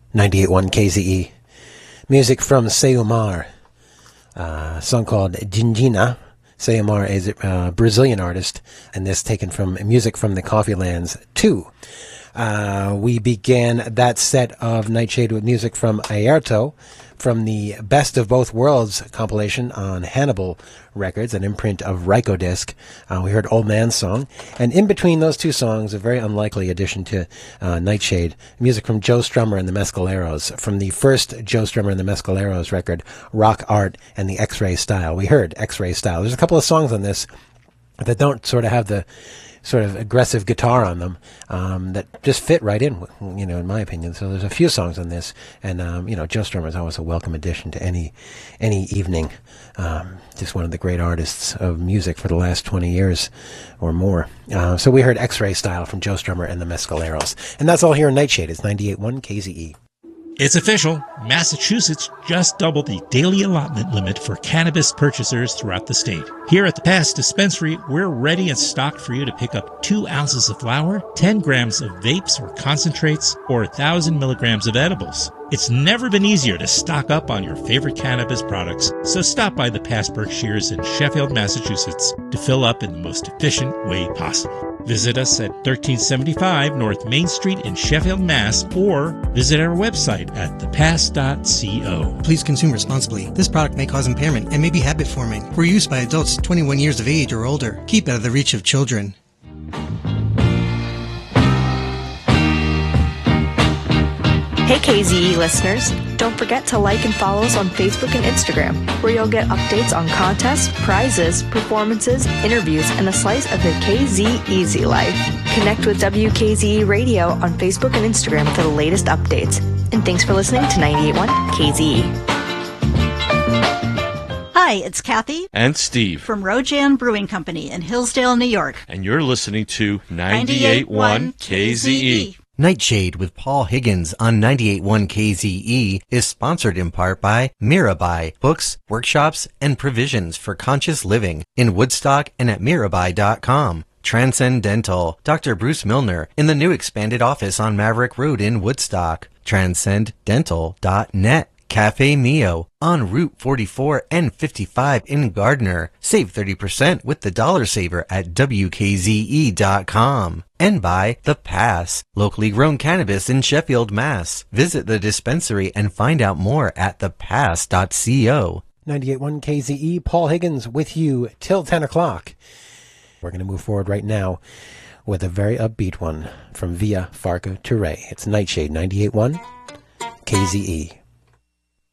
98.1 KZE. Music from Sayumar. A song called Jinjina. Sayumar is a Brazilian artist, and this taken from Music from the Coffee Lands 2. We began that set of Nightshade with music from Aerto, from the Best of Both Worlds compilation on Hannibal Records, an imprint of Rykodisc. We heard Old Man's Song. And in between those two songs, a very unlikely addition to Nightshade, music from Joe Strummer and the Mescaleros, from the first Joe Strummer and the Mescaleros record, Rock Art and the X-Ray Style. We heard X-Ray Style. There's a couple of songs on this that don't sort of have the sort of aggressive guitar on them that just fit right in, in my opinion. So there's a few songs on this, and Joe Strummer is always a welcome addition to any evening. Just one of the great artists of music for the last 20 years or more. So we heard X-Ray Style from Joe Strummer and the Mescaleros, and that's all here in Nightshade. It's 98.1 KZE. It's official. Massachusetts just doubled the daily allotment limit for cannabis purchasers throughout the state. Here at the Pass Dispensary, we're ready and stocked for you to pick up 2 ounces of flour, 10 grams of vapes or concentrates, or 1,000 milligrams of edibles. It's never been easier to stock up on your favorite cannabis products, so stop by the Pass Berkshires in Sheffield, Massachusetts to fill up in the most efficient way possible. Visit us at 1375 North Main Street in Sheffield, Mass, or visit our website at thepass.co. Please consume responsibly. This product may cause impairment and may be habit-forming. For use by adults 21 years of age or older. Keep out of the reach of children. Hey KZE listeners, don't forget to like and follow us on Facebook and Instagram, where you'll get updates on contests, prizes, performances, interviews, and a slice of the KZ Easy Life. Connect with WKZE Radio on Facebook and Instagram for the latest updates. And thanks for listening to 98.1 KZE. Hi, it's Kathy and Steve from Rojan Brewing Company in Hillsdale, New York. And you're listening to 98.1 KZE. Nightshade with Paul Higgins on 98.1 KZE is sponsored in part by Mirabai, books, workshops, and provisions for conscious living in Woodstock and at Mirabai.com. Transcendental, Dr. Bruce Milner in the new expanded office on Maverick Road in Woodstock. Transcendental.net. Cafe Mio on Route 44 and 55 in Gardner. Save 30% with the Dollar Saver at WKZE.com. And by The Pass, locally grown cannabis in Sheffield, Mass. Visit the dispensary and find out more at thepass.co. 98.1 KZE, Paul Higgins with you till 10 o'clock. We're going to move forward right now with a very upbeat one from Via Farka Touré. It's Nightshade, 98.1 KZE.